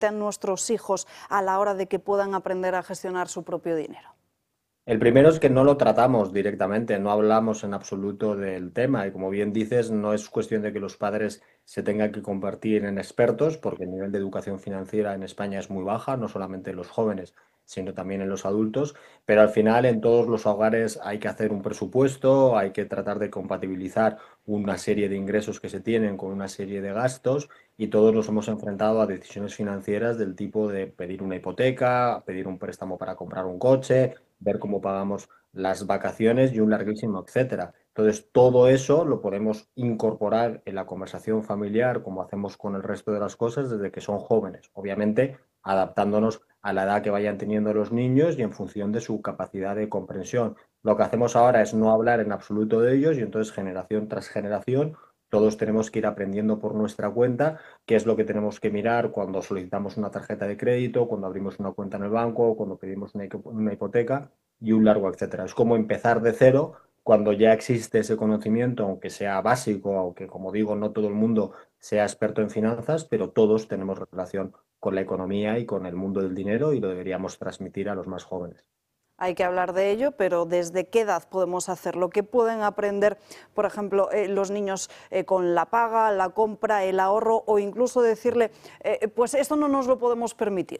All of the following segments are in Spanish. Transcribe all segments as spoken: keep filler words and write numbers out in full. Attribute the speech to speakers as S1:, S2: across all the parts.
S1: a nuestros hijos a la hora de que puedan aprender a gestionar su propio dinero?
S2: El primero es que no lo tratamos directamente, no hablamos en absoluto del tema y como bien dices, no es cuestión de que los padres se tengan que convertir en expertos, porque el nivel de educación financiera en España es muy baja, no solamente en los jóvenes, sino también en los adultos, pero al final en todos los hogares hay que hacer un presupuesto, hay que tratar de compatibilizar una serie de ingresos que se tienen con una serie de gastos y todos nos hemos enfrentado a decisiones financieras del tipo de pedir una hipoteca, pedir un préstamo para comprar un coche, ver cómo pagamos las vacaciones y un larguísimo etcétera. Entonces, todo eso lo podemos incorporar en la conversación familiar, como hacemos con el resto de las cosas, desde que son jóvenes. Obviamente, adaptándonos a la edad que vayan teniendo los niños y en función de su capacidad de comprensión. Lo que hacemos ahora es no hablar en absoluto de ellos y entonces generación tras generación todos tenemos que ir aprendiendo por nuestra cuenta qué es lo que tenemos que mirar cuando solicitamos una tarjeta de crédito, cuando abrimos una cuenta en el banco, cuando pedimos una, una hipoteca y un largo etcétera. Es como empezar de cero cuando ya existe ese conocimiento, aunque sea básico, aunque como digo, no todo el mundo sea experto en finanzas, pero todos tenemos relación con la economía y con el mundo del dinero y lo deberíamos transmitir a los más jóvenes.
S1: Hay que hablar de ello, pero ¿desde qué edad podemos hacerlo? ¿Qué pueden aprender, por ejemplo, eh, los niños eh, con la paga, la compra, el ahorro o incluso decirle, eh, pues esto no nos lo podemos permitir?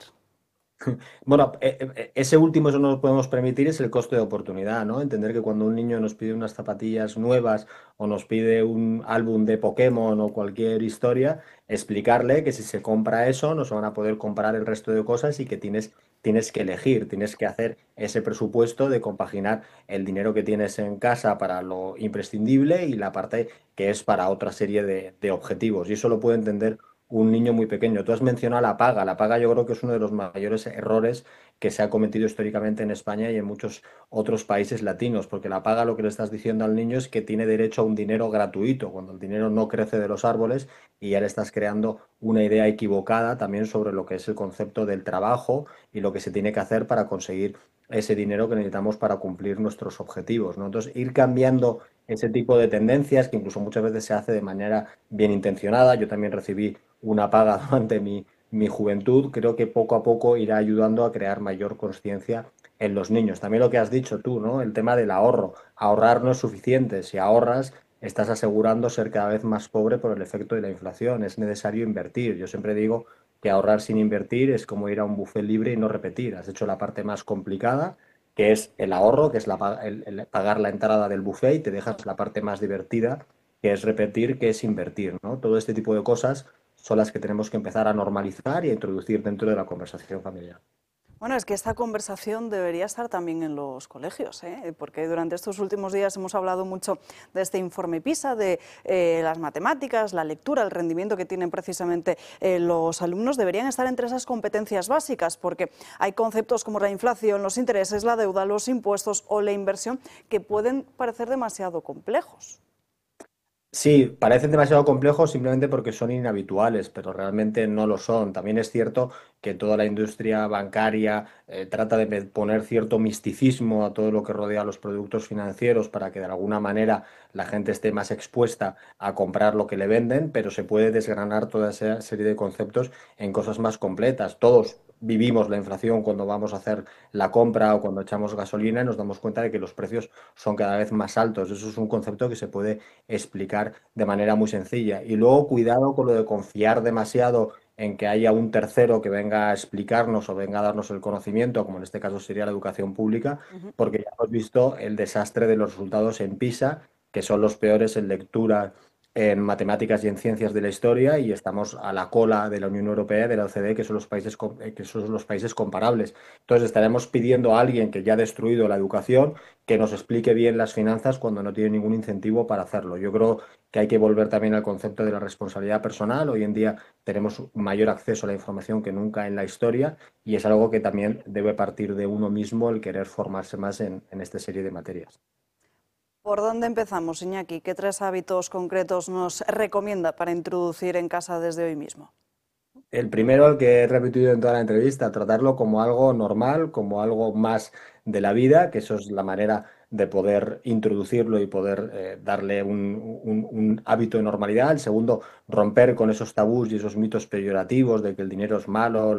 S2: Bueno, e- e- ese último, eso no lo podemos permitir, es el coste de oportunidad, ¿no? Entender que cuando un niño nos pide unas zapatillas nuevas o nos pide un álbum de Pokémon o cualquier historia, explicarle que si se compra eso, no se van a poder comprar el resto de cosas y que tienes, tienes que elegir, tienes que hacer ese presupuesto de compaginar el dinero que tienes en casa para lo imprescindible y la parte que es para otra serie de, de objetivos. Y eso lo puede entender un niño muy pequeño. Tú has mencionado la paga. La paga yo creo que es uno de los mayores errores que se ha cometido históricamente en España y en muchos otros países latinos, porque la paga lo que le estás diciendo al niño es que tiene derecho a un dinero gratuito, cuando el dinero no crece de los árboles y ya le estás creando una idea equivocada también sobre lo que es el concepto del trabajo y lo que se tiene que hacer para conseguir ese dinero que necesitamos para cumplir nuestros objetivos, ¿no? Entonces, ir cambiando ese tipo de tendencias que incluso muchas veces se hace de manera bien intencionada. Yo también recibí una paga durante mi, mi juventud, creo que poco a poco irá ayudando a crear mayor conciencia en los niños. También lo que has dicho tú, ¿no? El tema del ahorro. Ahorrar no es suficiente. Si ahorras, estás asegurando ser cada vez más pobre por el efecto de la inflación. Es necesario invertir. Yo siempre digo que ahorrar sin invertir es como ir a un buffet libre y no repetir. Has hecho la parte más complicada, que es el ahorro, que es la, el, el pagar la entrada del buffet y te dejas la parte más divertida, que es repetir, que es invertir, ¿no? Todo este tipo de cosas son las que tenemos que empezar a normalizar y a introducir dentro de la conversación familiar.
S1: Bueno, es que esta conversación debería estar también en los colegios, ¿eh? Porque durante estos últimos días hemos hablado mucho de este informe PISA, de eh, las matemáticas, la lectura, el rendimiento que tienen precisamente eh, los alumnos. Deberían estar entre esas competencias básicas, porque hay conceptos como la inflación, los intereses, la deuda, los impuestos o la inversión que pueden parecer demasiado complejos.
S2: Sí, parecen demasiado complejos simplemente porque son inhabituales, pero realmente no lo son. También es cierto que toda la industria bancaria eh, trata de me- poner cierto misticismo a todo lo que rodea a los productos financieros para que de alguna manera la gente esté más expuesta a comprar lo que le venden, pero se puede desgranar toda esa serie de conceptos en cosas más completas. Todos vivimos la inflación cuando vamos a hacer la compra o cuando echamos gasolina y nos damos cuenta de que los precios son cada vez más altos. Eso es un concepto que se puede explicar de manera muy sencilla. Y luego cuidado con lo de confiar demasiado en que haya un tercero que venga a explicarnos o venga a darnos el conocimiento, como en este caso sería la educación pública,
S1: Ujú.
S2: porque ya hemos visto el desastre de los resultados en PISA, que son los peores en lectura, en matemáticas y en ciencias de la historia, y estamos a la cola de la Unión Europea y de la O C D E, que son los países, com- eh, que son los países comparables. Entonces estaremos pidiendo a alguien que ya ha destruido la educación que nos explique bien las finanzas cuando no tiene ningún incentivo para hacerlo. Yo creo que hay que volver también al concepto de la responsabilidad personal. Hoy en día tenemos mayor acceso a la información que nunca en la historia y es algo que también debe partir de uno mismo el querer formarse más en, en esta serie de materias.
S1: ¿Por dónde empezamos, Iñaki? ¿Qué tres hábitos concretos nos recomienda para introducir en casa desde hoy mismo?
S2: El primero, el que he repetido en toda la entrevista, tratarlo como algo normal, como algo más de la vida, que eso es la manera de poder introducirlo y poder eh, darle un, un- un hábito de normalidad. El segundo, romper con esos tabús y esos mitos peyorativos de que el dinero es malo,